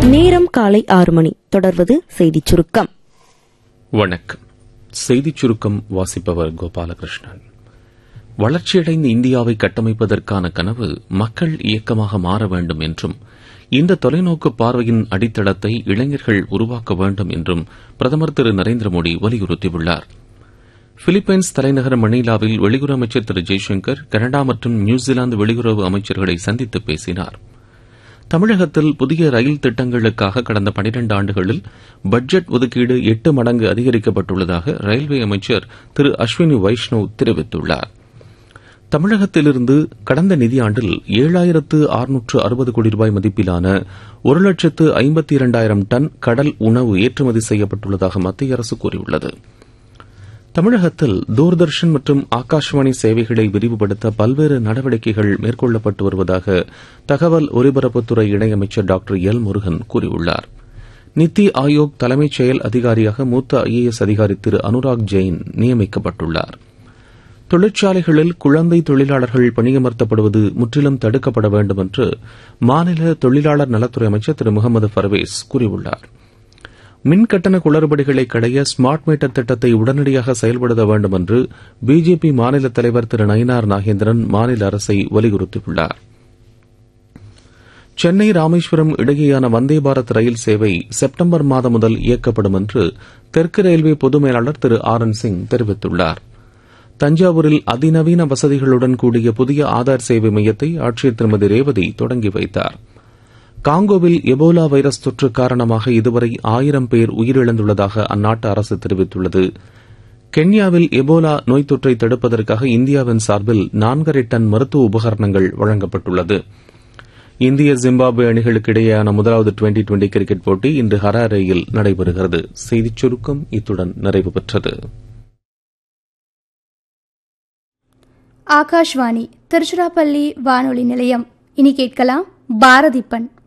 நேரம் காலை 6 மணி. தொடர்வது செய்திச் சுருக்கம். வணக்கம். செய்திச் சுருக்கம் வாசிப்பவர் கோபாலகிருஷ்ணன். வளர்ச்சியடைந்த இந்தியாவை கட்டமைப்பதற்கான கனவு மக்கள் இயக்கமாக மாற வேண்டும் என்றும் இந்த தொலைநோக்கு பார்வையின் அடித்தளத்தை இளைஞர்கள் உருவாக்க வேண்டும் என்றும் பிரதமர் திரு நரேந்திர மோடி வலியுறுத்தியுள்ளார். பிலிப்பைன்ஸ் தலைநகர் மணிலாவில் வெளியுறவு அமைச்சர் திரு ஜெய்சங்கர் கனடா மற்றும் நியூசிலாந்து வெளியுறவு அமைச்சர்களை சந்தித்து பேசினார். தமிழகத்தில் புதிய ரயில் திட்டங்களுக்காக கடந்த 12 ஆண்டுகளில் பட்ஜெட் ஒதுக்கீடு 8 மடங்கு அதிகரிக்கப்பட்டுள்ளதாக ரயில்வே அமைச்சர் திரு அஸ்வினி வைஷ்ணவ் தெரிவித்துள்ளார். தமிழகத்திலிருந்து கடந்த நிதியாண்டில் 7,660 கோடி ரூபாய் மதிப்பிலான 1,52,000 டன் கடல் உணவு ஏற்றுமதி செய்யப்பட்டுள்ளதாக மத்திய அரசு கூறியுள்ளது. தமிழகத்தில் தூர்தர்ஷன் மற்றும் ஆகாஷவாணி சேவைகளை விரிவுபடுத்த பல்வேறு நடவடிக்கைகள் மேற்கொள்ளப்பட்டு வருவதாக தகவல் ஒலிபரப்புத்துறை இணையமைச்சர் டாக்டர் எல் முருகன் கூறியுள்ளார். நித்தி ஆயோக் தலைமைச் செயல் அதிகாரியாக மூத்த IAS அதிகாரி திரு அனுராக் ஜெயின் நியமிக்கப்பட்டுள்ளார். தொழிற்சாலைகளில் குழந்தை தொழிலாளர்கள் பணியமர்த்தப்படுவது முற்றிலும் தடுக்கப்பட வேண்டும் என்று மாநில தொழிலாளர் நலத்துறை அமைச்சர் திரு முகமது பர்வேஸ் கூறியுள்ளார். மின்கட்டண குளறுபடிகளை களைய ஸ்மார்ட் மீட்டர் திட்டத்தை உடனடியாக செயல்படுத்த வேண்டும் என்று பிஜேபி மாநில தலைவர் திரு நயினார் நாகேந்திரன் மாநில அரசை வலியுறுத்தியுள்ளார். சென்னை ராமேஸ்வரம் இடையேயான வந்தே பாரத் ரயில் சேவை செப்டம்பர் மாதம் முதல் இயக்கப்படும் என்று தெற்கு ரயில்வே பொது மேலாளர் திரு RN சிங் தெரிவித்துள்ளார். தஞ்சாவூரில் அதிநவீன வசதிகளுடன் கூடிய புதிய ஆதார் சேவை மையத்தை ஆட்சியர் திருமதி ரேவதி தொடங்கி வைத்தார். காங்கோவில் எபோலா வைரஸ் தொற்று காரணமாக இதுவரை 1000 பேர் உயிரிழந்துள்ளதாக அந்நாட்டு அரசு தெரிவித்துள்ளது. கென்யாவில் எபோலா நோய் தொற்றை தடுப்பதற்காக இந்தியாவின் சார்பில் 4.5 டன் மருத்துவ உபகரணங்கள் வழங்கப்பட்டுள்ளது. இந்திய ஜிம்பாப்வே அணிகளுக்கு இடையேயான முதலாவது டுவெண்டி கிரிக்கெட் போட்டி இன்று ஹராரேயில் நடைபெறுகிறது. செய்திச் சுருக்கம் இத்துடன் நிறைவு பெற்றது. ஆகாஷ்வாணி திருச்சிராப்பள்ளி வானொலி நிலையம். இனி கேட்கலாம் பாரதிப்பண்.